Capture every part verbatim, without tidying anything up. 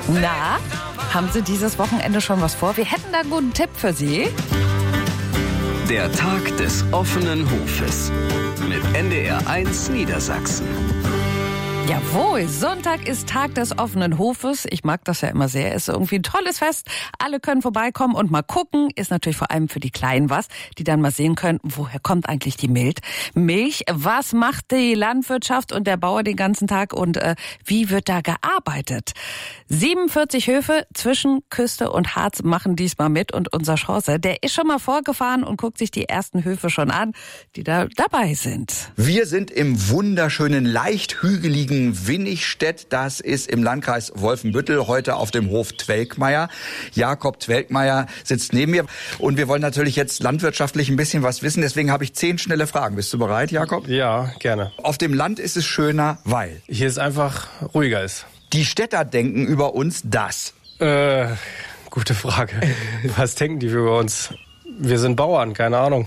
Na, haben Sie dieses Wochenende schon was vor? Wir hätten da einen guten Tipp für Sie. Der Tag des offenen Hofes mit N D R eins Niedersachsen. Jawohl, Sonntag ist Tag des offenen Hofes. Ich mag das ja immer sehr. Ist irgendwie ein tolles Fest. Alle können vorbeikommen und mal gucken. Ist natürlich vor allem für die Kleinen was, die dann mal sehen können, woher kommt eigentlich die Milch? Milch, was macht die Landwirtschaft und der Bauer den ganzen Tag und äh, wie wird da gearbeitet? siebenundvierzig Höfe zwischen Küste und Harz machen diesmal mit und unser Chance, der ist schon mal vorgefahren und guckt sich die ersten Höfe schon an, die da dabei sind. Wir sind im wunderschönen, leicht hügeligen Winnigstedt. Das ist im Landkreis Wolfenbüttel, heute auf dem Hof Twelkmeier. Jakob Twelkmeier sitzt neben mir und wir wollen natürlich jetzt landwirtschaftlich ein bisschen was wissen. Deswegen habe ich zehn schnelle Fragen. Bist du bereit, Jakob? Ja, gerne. Auf dem Land ist es schöner, weil hier es einfach ruhiger ist. Die Städter denken über uns das. Äh, gute Frage. Was denken die über uns? Wir sind Bauern, keine Ahnung.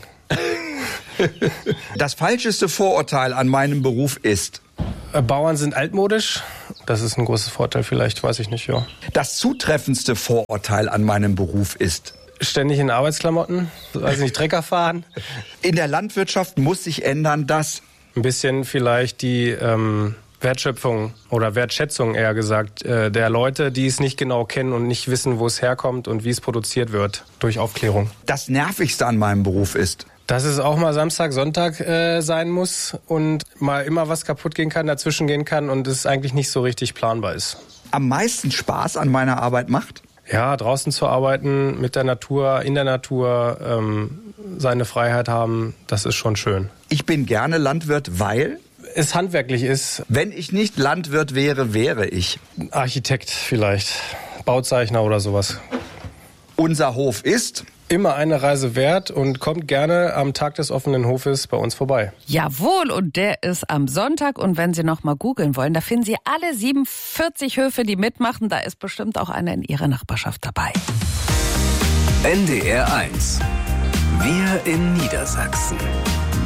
Das falscheste Vorurteil an meinem Beruf ist? Äh, Bauern sind altmodisch. Das ist ein großes Vorteil vielleicht, weiß ich nicht, ja. Das zutreffendste Vorurteil an meinem Beruf ist? Ständig in Arbeitsklamotten, weiß nicht, Trecker fahren. In der Landwirtschaft muss sich ändern, dass? Ein bisschen vielleicht die ähm, Wertschöpfung oder Wertschätzung eher gesagt äh, der Leute, die es nicht genau kennen und nicht wissen, wo es herkommt und wie es produziert wird durch Aufklärung. Das Nervigste an meinem Beruf ist? Dass es auch mal Samstag, Sonntag äh, sein muss und mal immer was kaputt gehen kann, dazwischen gehen kann und es eigentlich nicht so richtig planbar ist. Am meisten Spaß an meiner Arbeit macht? Ja, draußen zu arbeiten, mit der Natur, in der Natur, ähm, seine Freiheit haben, das ist schon schön. Ich bin gerne Landwirt, weil? Es handwerklich ist. Wenn ich nicht Landwirt wäre, wäre ich? Architekt vielleicht, Bauzeichner oder sowas. Unser Hof ist? Immer eine Reise wert und kommt gerne am Tag des offenen Hofes bei uns vorbei. Jawohl, und der ist am Sonntag. Und wenn Sie noch mal googeln wollen, da finden Sie alle siebenundvierzig Höfe, die mitmachen. Da ist bestimmt auch einer in Ihrer Nachbarschaft dabei. N D R eins. Wir in Niedersachsen.